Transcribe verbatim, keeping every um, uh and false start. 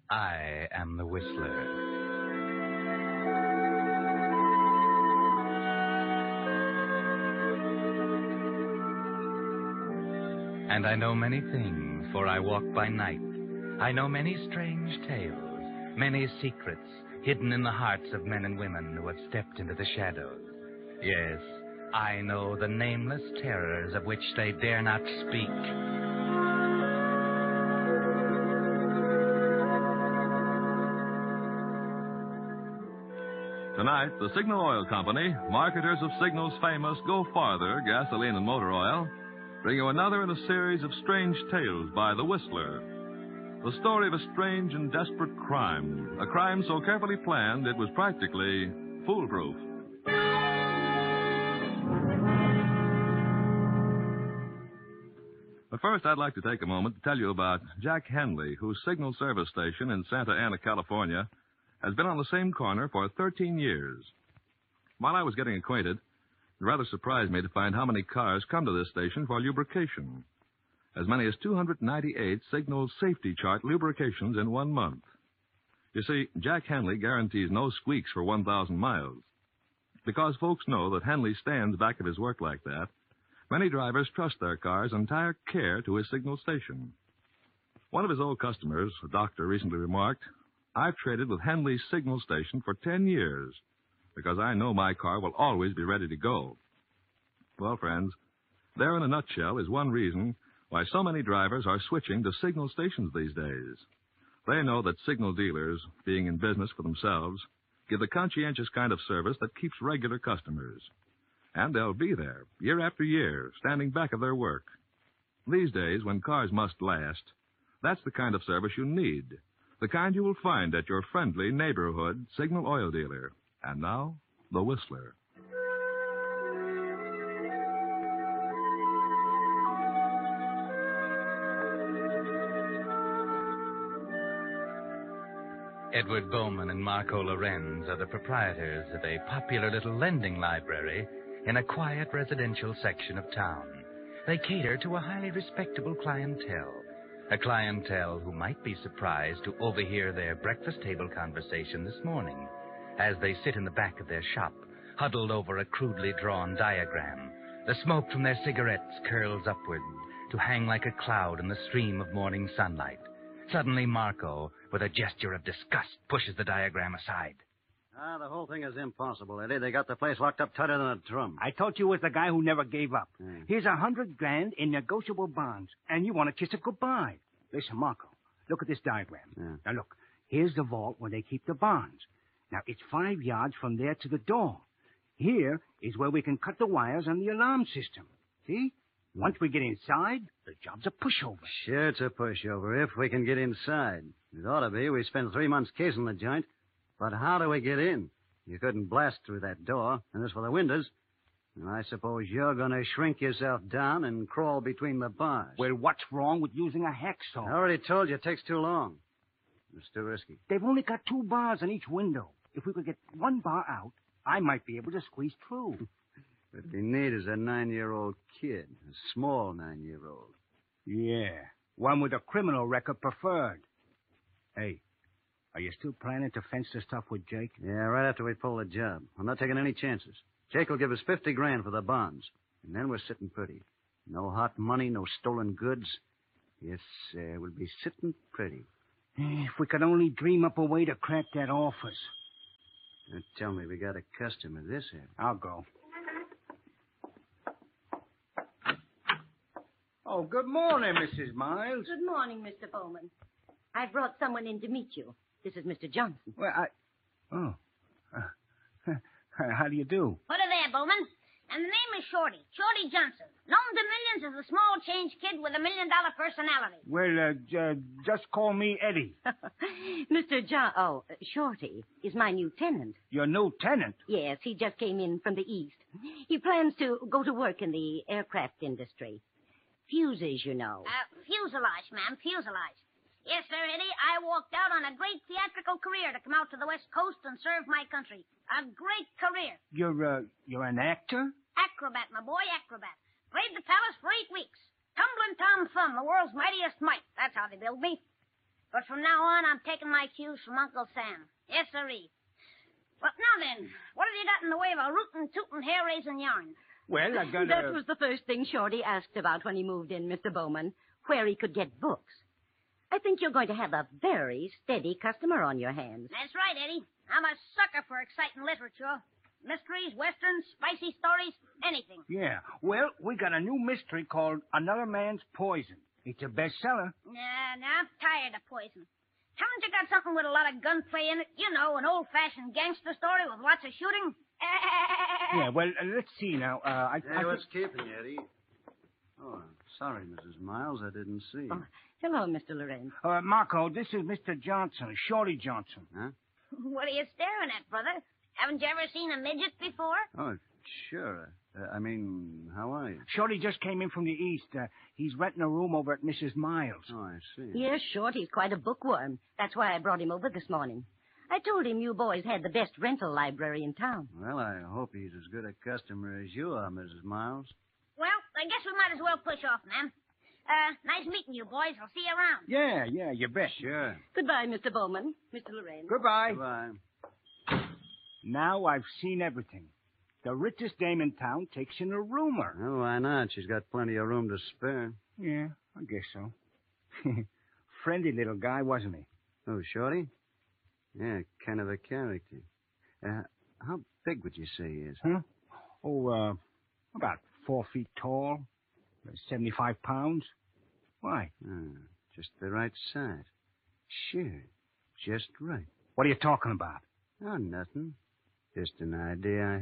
I am the Whistler. And I know many things, for I walk by night. I know many strange tales, many secrets hidden in the hearts of men and women who have stepped into the shadows. Yes, I know the nameless terrors of which they dare not speak. Tonight, the Signal Oil Company, marketers of Signal's famous Go Farther gasoline and motor oil, bring you another in a series of strange tales by The Whistler. The story of a strange and desperate crime, a crime so carefully planned it was practically foolproof. But first, I'd like to take a moment to tell you about Jack Henley, whose Signal service station in Santa Ana, California, has been on the same corner for thirteen years. While I was getting acquainted, it rather surprised me to find how many cars come to this station for lubrication. As many as two hundred ninety-eight Signal Safety Chart lubrications in one month. You see, Jack Henley guarantees no squeaks for one thousand miles. Because folks know that Henley stands back of his work like that, many drivers trust their car's entire care to his Signal station. One of his old customers, a doctor, recently remarked, "I've traded with Henley's Signal station for ten years because I know my car will always be ready to go." Well, friends, there in a nutshell is one reason why so many drivers are switching to Signal stations these days. They know that Signal dealers, being in business for themselves, give the conscientious kind of service that keeps regular customers. And they'll be there, year after year, standing back of their work. These days, when cars must last, that's the kind of service you need. The kind you will find at your friendly neighborhood Signal oil dealer. And now, The Whistler. Edward Bowman and Marco Lorenz are the proprietors of a popular little lending library in a quiet residential section of town. They cater to a highly respectable clientele, a clientele who might be surprised to overhear their breakfast table conversation this morning as they sit in the back of their shop, huddled over a crudely drawn diagram. The smoke from their cigarettes curls upward to hang like a cloud in the stream of morning sunlight. Suddenly, Marco, with a gesture of disgust, pushes the diagram aside. Ah, the whole thing is impossible, Eddie. They got the place locked up tighter than a drum. I told you it was the guy who never gave up. Hmm. Here's a hundred grand in negotiable bonds, and you want to kiss it goodbye. Listen, Marco, look at this diagram. Yeah. Now, look, here's the vault where they keep the bonds. Now, it's five yards from there to the door. Here is where we can cut the wires on the alarm system. See? Once we get inside, the job's a pushover. Sure, it's a pushover if we can get inside. It ought to be. We spent three months casing the joint. But how do we get in? You couldn't blast through that door. And as for the windows, well, I suppose you're going to shrink yourself down and crawl between the bars. Well, what's wrong with using a hacksaw? I already told you it takes too long. It's too risky. They've only got two bars on each window. If we could get one bar out, I might be able to squeeze through. What we need is a nine-year-old kid, a small nine-year-old. Yeah, one with a criminal record preferred. Hey, are you still planning to fence this stuff with Jake? Yeah, right after we pull the job. I'm not taking any chances. Jake will give us fifty grand for the bonds, and then we're sitting pretty. No hot money, no stolen goods. Yes, sir, we'll be sitting pretty. If we could only dream up a way to crack that office. Now, tell me we got a customer this end. I'll go. Oh, good morning, Missus Miles. Good morning, Mister Bowman. I've brought someone in to meet you. This is Mister Johnson. Well, I... Oh. Uh, how do you do? Put her there, Bowman. And the name is Shorty. Shorty Johnson. Known to millions as a small change kid with a million-dollar personality. Well, uh, j- just call me Eddie. Mister John... Oh, Shorty is my new tenant. Your new tenant? Yes, he just came in from the east. He plans to go to work in the aircraft industry. Fuses, you know. Uh, fuselage, ma'am, fuselage. Yes, sir, Eddie, I walked out on a great theatrical career to come out to the West Coast and serve my country. A great career. You're, uh, you're an actor? Acrobat, my boy, acrobat. Played the palace for eight weeks. Tumbling Tom Thumb, the world's mightiest mite. That's how they billed me. But from now on, I'm taking my cues from Uncle Sam. Yes, sirree. Well, now then, what have you got in the way of a rootin', tootin', hair-raising yarn? Well, I got That a... was the first thing Shorty asked about when he moved in, Mister Bowman, where he could get books. I think you're going to have a very steady customer on your hands. That's right, Eddie. I'm a sucker for exciting literature. Mysteries, westerns, spicy stories, anything. Yeah. Well, we got a new mystery called Another Man's Poison. It's a bestseller. Nah, nah, I'm tired of poison. Haven't you got something with a lot of gunplay in it? You know, an old-fashioned gangster story with lots of shooting? Yeah, well, uh, let's see now. Uh, I, Hey, I what's think- keeping you, Eddie? Oh, I'm sorry, Missus Miles. I didn't see. Oh, hello, Mister Lorenz. Uh, Marco, this is Mister Johnson, Shorty Johnson. Huh? What are you staring at, brother? Haven't you ever seen a midget before? Oh, sure. Uh, I mean, how are you? Shorty just came in from the east. Uh, he's renting a room over at Missus Miles. Oh, I see. Yes, Shorty's quite a bookworm. That's why I brought him over this morning. I told him you boys had the best rental library in town. Well, I hope he's as good a customer as you are, Missus Miles. Well, I guess we might as well push off, ma'am. Uh, nice meeting you, boys. I'll see you around. Yeah, yeah, you bet. Sure. Goodbye, Mister Bowman. Mister Lorenz. Goodbye. Goodbye. Now I've seen everything. The richest dame in town takes in a roomer. Oh, why not? She's got plenty of room to spare. Yeah, I guess so. Friendly little guy, wasn't he? Oh, Shorty? Yeah, kind of a character. Uh, how big would you say he is? Huh? Oh, uh, about four feet tall, uh, seventy-five pounds. Why? Ah, just the right size. Sure. Just right. What are you talking about? Oh, nothing. Just an idea I